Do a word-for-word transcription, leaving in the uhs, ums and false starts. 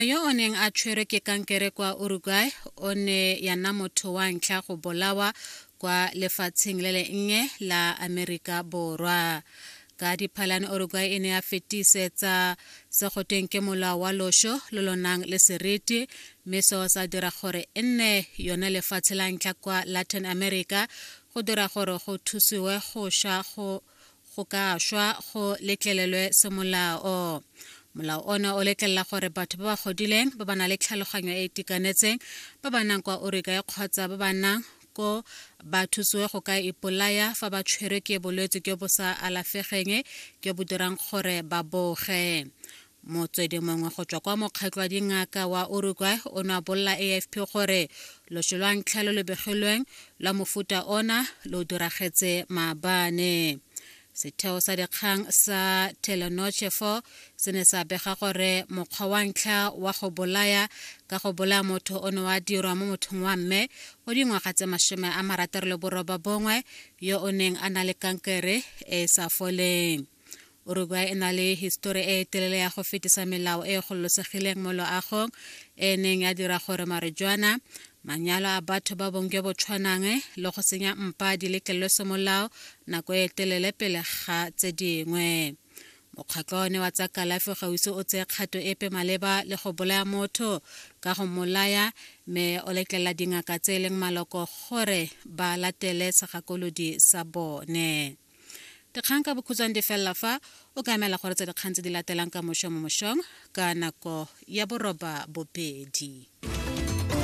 Yo o neng a tshwere ke kankere kwa Uruguay o ne ya nna motho wa ntlha go bolawa kwa lefatsheng le le nnye la Amerika Borwa. Ka diphalane Uruguay e ne ya fetisetsa se go teng ke molao wa loso lo lo nang le seriti, mme seo sa dira gore e nne yone lefatshe la ntlha kwa Latin America go dira gore go thusiwe go sha go go ka shwa go letlelelwe semolao. Molao ona o letlelela gore batho ba ba godileng ba bana le tlhaloganyo e e itekanetseng ba banang kwa Uruguay kgotsa ba banang ko ba thusiwe go ka ipolaya fa ba tshwere ke bolwetse ke bo sa alafegeng ke bo dirang gore ba boge. Motswedi mongwe go tswa kwa mokgatlho wa dingaka wa Uruguay o ne a bolla A F P gore loso lwa ntlha lo le begilweng la mofuta ona lo diragetse maabane. Setheo sa dikgang sa Telenoche four se ne sa bega gore mokgwa wa ntlha wa go bolaya ka go bolaya motho o ne wa dirwa mo mothong wa mme o dingwaga tse masome a marataro le boroba bongwe yo o neng a na le kankere e sa foleng. Uruguay e na le history e telele ya go fetisa melao e gololosegileng mo loagong e neng ya dira gore marijuana, manyalo a batho ba bongwe bo tshwanang le go senya mpa di letlelwe semolao nako e telele pele ga tse dingwe. Mokgatlho one wa tsa kalafi ga o ise o tseye kgato epe maleba le go bolaya motho ka go molaya, mme o letlelela dingaka tse leng maloko gore ba latele segakolodi sa bone. Dikgang ka bokhutshwane di fela fa o ka emela gore tse dikgang tse di latelang ka mošo mo mošong ka nako ya boroba bobedi.